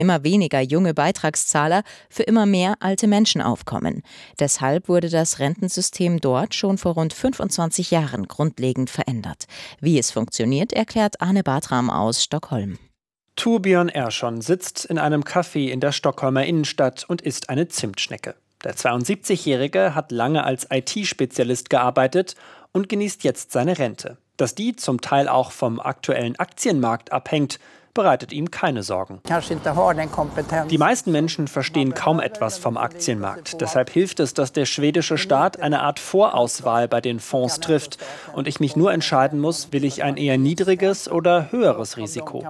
immer weniger junge Beitragszahler für immer mehr alte Menschen aufkommen. Deshalb wurde das Rentensystem dort schon vor rund 25 Jahren grundlegend verändert. Wie es funktioniert, erklärt Arne Bartram aus Stockholm. Torbjörn Ersson sitzt in einem Café in der Stockholmer Innenstadt und isst eine Zimtschnecke. Der 72-Jährige hat lange als IT-Spezialist gearbeitet und genießt jetzt seine Rente. Dass die zum Teil auch vom aktuellen Aktienmarkt abhängt, bereitet ihm keine Sorgen. Die meisten Menschen verstehen kaum etwas vom Aktienmarkt. Deshalb hilft es, dass der schwedische Staat eine Art Vorauswahl bei den Fonds trifft und ich mich nur entscheiden muss, will ich ein eher niedriges oder höheres Risiko.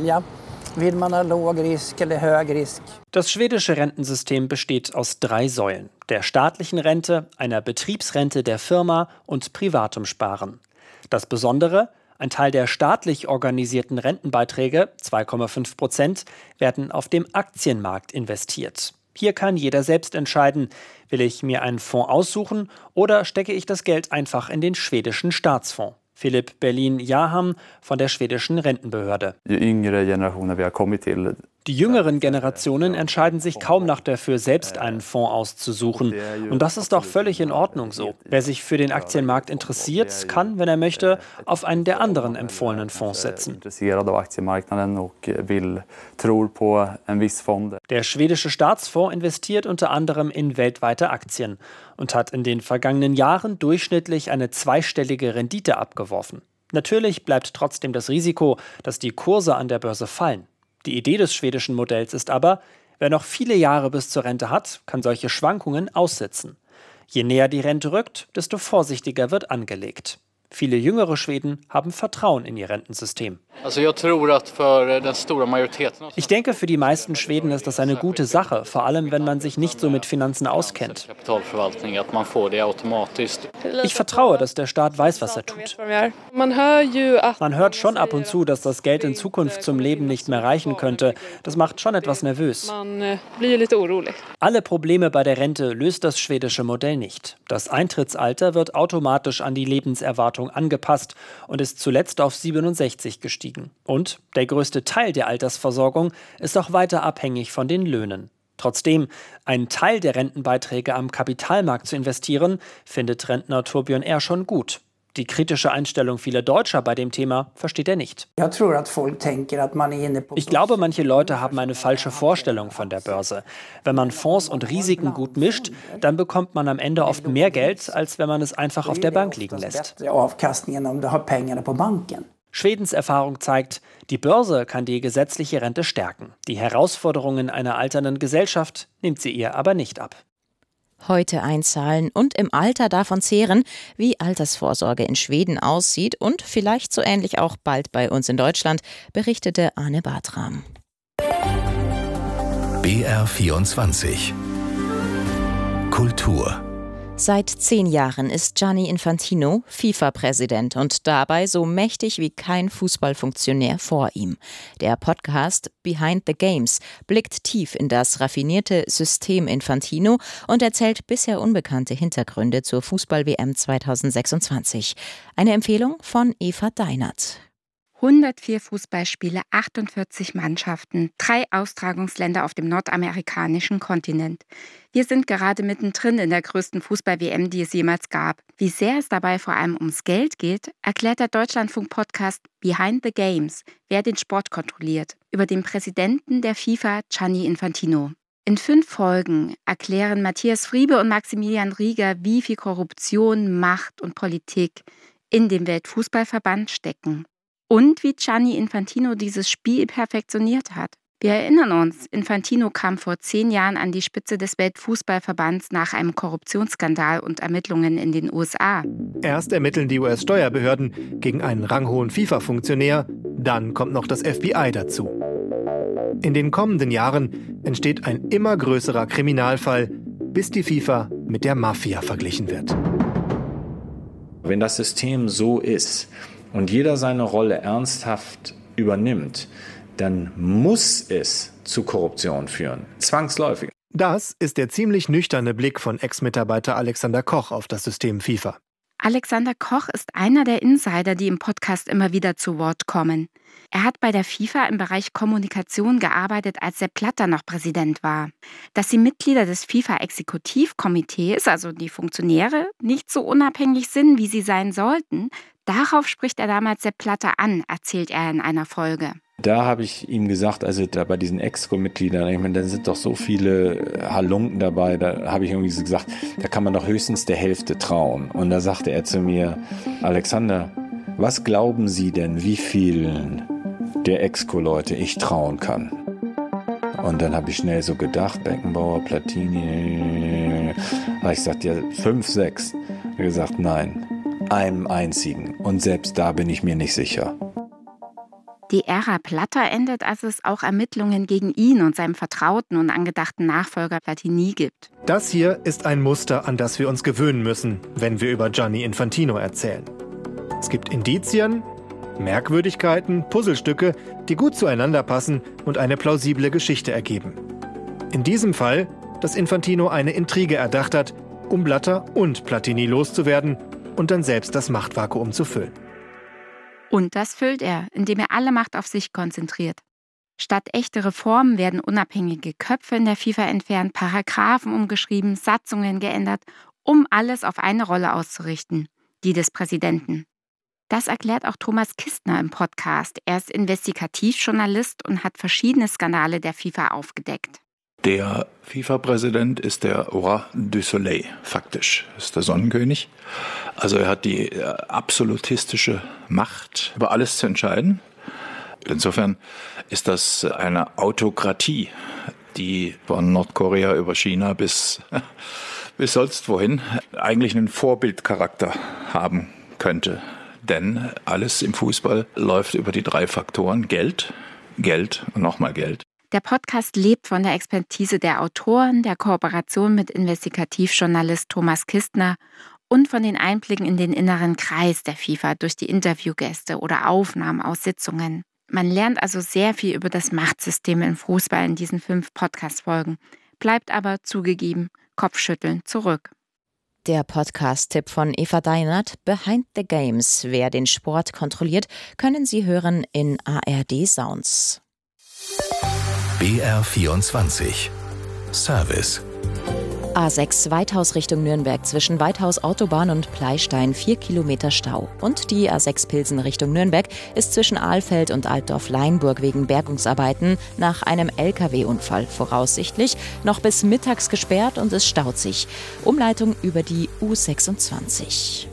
Das schwedische Rentensystem besteht aus 3 Säulen: der staatlichen Rente, einer Betriebsrente der Firma und privatem Sparen. Das Besondere: ein Teil der staatlich organisierten Rentenbeiträge, 2,5%, werden auf dem Aktienmarkt investiert. Hier kann jeder selbst entscheiden, will ich mir einen Fonds aussuchen oder stecke ich das Geld einfach in den schwedischen Staatsfonds. Philipp Berlin-Jaham von der schwedischen Rentenbehörde. Die jüngeren Generationen entscheiden sich kaum noch dafür, selbst einen Fonds auszusuchen. Und das ist auch völlig in Ordnung so. Wer sich für den Aktienmarkt interessiert, kann, wenn er möchte, auf einen der anderen empfohlenen Fonds setzen. Der schwedische Staatsfonds investiert unter anderem in weltweite Aktien und hat in den vergangenen Jahren durchschnittlich eine zweistellige Rendite abgeworfen. Natürlich bleibt trotzdem das Risiko, dass die Kurse an der Börse fallen. Die Idee des schwedischen Modells ist aber, wer noch viele Jahre bis zur Rente hat, kann solche Schwankungen aussitzen. Je näher die Rente rückt, desto vorsichtiger wird angelegt. Viele jüngere Schweden haben Vertrauen in ihr Rentensystem. Ich denke, für die meisten Schweden ist das eine gute Sache, vor allem wenn man sich nicht so mit Finanzen auskennt. Ich vertraue, dass der Staat weiß, was er tut. Man hört schon ab und zu, dass das Geld in Zukunft zum Leben nicht mehr reichen könnte. Das macht schon etwas nervös. Alle Probleme bei der Rente löst das schwedische Modell nicht. Das Eintrittsalter wird automatisch an die Lebenserwartung angepasst und ist zuletzt auf 67 gestiegen. Und der größte Teil der Altersversorgung ist auch weiter abhängig von den Löhnen. Trotzdem, einen Teil der Rentenbeiträge am Kapitalmarkt zu investieren, findet Rentner Torbjörn Ersson gut. Die kritische Einstellung vieler Deutscher bei dem Thema versteht er nicht. Ich glaube, manche Leute haben eine falsche Vorstellung von der Börse. Wenn man Fonds und Risiken gut mischt, dann bekommt man am Ende oft mehr Geld, als wenn man es einfach auf der Bank liegen lässt. Schwedens Erfahrung zeigt, die Börse kann die gesetzliche Rente stärken. Die Herausforderungen einer alternden Gesellschaft nimmt sie ihr aber nicht ab. Heute einzahlen und im Alter davon zehren, wie Altersvorsorge in Schweden aussieht und vielleicht so ähnlich auch bald bei uns in Deutschland, berichtete Arne Bartram. BR24 Kultur. Seit 10 Jahren ist Gianni Infantino FIFA-Präsident und dabei so mächtig wie kein Fußballfunktionär vor ihm. Der Podcast Behind the Games blickt tief in das raffinierte System Infantino und erzählt bisher unbekannte Hintergründe zur Fußball-WM 2026. Eine Empfehlung von Eva Deinert. 104 Fußballspiele, 48 Mannschaften, 3 Austragungsländer auf dem nordamerikanischen Kontinent. Wir sind gerade mittendrin in der größten Fußball-WM, die es jemals gab. Wie sehr es dabei vor allem ums Geld geht, erklärt der Deutschlandfunk-Podcast Behind the Games, wer den Sport kontrolliert, über den Präsidenten der FIFA, Gianni Infantino. In 5 Folgen erklären Matthias Friebe und Maximilian Rieger, wie viel Korruption, Macht und Politik in dem Weltfußballverband stecken. Und wie Gianni Infantino dieses Spiel perfektioniert hat. Wir erinnern uns, Infantino kam vor 10 Jahren an die Spitze des Weltfußballverbands nach einem Korruptionsskandal und Ermittlungen in den USA. Erst ermitteln die US-Steuerbehörden gegen einen ranghohen FIFA-Funktionär, dann kommt noch das FBI dazu. In den kommenden Jahren entsteht ein immer größerer Kriminalfall, bis die FIFA mit der Mafia verglichen wird. Wenn das System so ist und jeder seine Rolle ernsthaft übernimmt, dann muss es zu Korruption führen. Zwangsläufig. Das ist der ziemlich nüchterne Blick von Ex-Mitarbeiter Alexander Koch auf das System FIFA. Alexander Koch ist einer der Insider, die im Podcast immer wieder zu Wort kommen. Er hat bei der FIFA im Bereich Kommunikation gearbeitet, als Sepp Blatter noch Präsident war. Dass die Mitglieder des FIFA-Exekutivkomitees, also die Funktionäre, nicht so unabhängig sind, wie sie sein sollten, darauf spricht er damals Sepp Blatter an, erzählt er in einer Folge. Da habe ich ihm gesagt, also da bei diesen Exco-Mitgliedern, ich meine, da sind doch so viele Halunken dabei, da habe ich irgendwie so gesagt, da kann man doch höchstens der Hälfte trauen. Und da sagte er zu mir, Alexander, was glauben Sie denn, wie vielen der Exco-Leute ich trauen kann? Und dann habe ich schnell so gedacht, Beckenbauer, Platini, habe ich gesagt, ja, 5, 6. Ich habe gesagt, nein, einem einzigen. Und selbst da bin ich mir nicht sicher. Die Ära Blatter endet, als es auch Ermittlungen gegen ihn und seinem vertrauten und angedachten Nachfolger Platini gibt. Das hier ist ein Muster, an das wir uns gewöhnen müssen, wenn wir über Gianni Infantino erzählen. Es gibt Indizien, Merkwürdigkeiten, Puzzlestücke, die gut zueinander passen und eine plausible Geschichte ergeben. In diesem Fall, dass Infantino eine Intrige erdacht hat, um Blatter und Platini loszuwerden und dann selbst das Machtvakuum zu füllen. Und das füllt er, indem er alle Macht auf sich konzentriert. Statt echte Reformen werden unabhängige Köpfe in der FIFA entfernt, Paragraphen umgeschrieben, Satzungen geändert, um alles auf eine Rolle auszurichten, die des Präsidenten. Das erklärt auch Thomas Kistner im Podcast. Er ist Investigativjournalist und hat verschiedene Skandale der FIFA aufgedeckt. Der FIFA-Präsident ist der Roi du Soleil, faktisch, ist der Sonnenkönig. Also er hat die absolutistische Macht, über alles zu entscheiden. Insofern ist das eine Autokratie, die von Nordkorea über China bis sonst wohin eigentlich einen Vorbildcharakter haben könnte. Denn alles im Fußball läuft über die 3 Faktoren Geld, Geld und nochmal Geld. Der Podcast lebt von der Expertise der Autoren, der Kooperation mit Investigativjournalist Thomas Kistner und von den Einblicken in den inneren Kreis der FIFA durch die Interviewgäste oder Aufnahmen aus Sitzungen. Man lernt also sehr viel über das Machtsystem im Fußball in diesen 5 Podcast-Folgen, bleibt aber zugegeben Kopfschütteln zurück. Der Podcast-Tipp von Eva Deinert, Behind the Games. Wer den Sport kontrolliert, können Sie hören in ARD Sounds. BR24 Service. A6 Weithaus Richtung Nürnberg zwischen Weithaus Autobahn und Pleystein 4 Kilometer Stau. Und die A6 Pilsen Richtung Nürnberg ist zwischen Ahlfeld und Altdorf-Leinburg wegen Bergungsarbeiten nach einem LKW-Unfall voraussichtlich noch bis mittags gesperrt und es staut sich. Umleitung über die U26.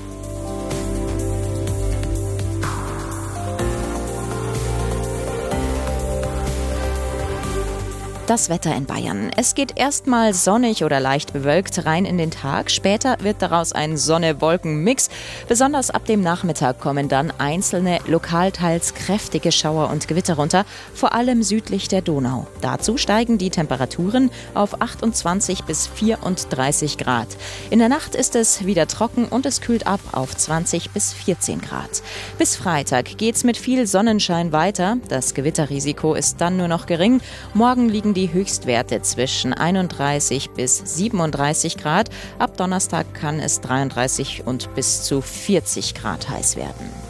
Das Wetter in Bayern. Es geht erstmal sonnig oder leicht bewölkt rein in den Tag. Später wird daraus ein Sonne-Wolken-Mix. Besonders ab dem Nachmittag kommen dann einzelne, lokal teils kräftige Schauer und Gewitter runter, vor allem südlich der Donau. Dazu steigen die Temperaturen auf 28 bis 34 Grad. In der Nacht ist es wieder trocken und es kühlt ab auf 20 bis 14 Grad. Bis Freitag geht's mit viel Sonnenschein weiter. Das Gewitterrisiko ist dann nur noch gering. Morgen liegen die Höchstwerte zwischen 31 bis 37 Grad. Ab Donnerstag kann es 33 und bis zu 40 Grad heiß werden.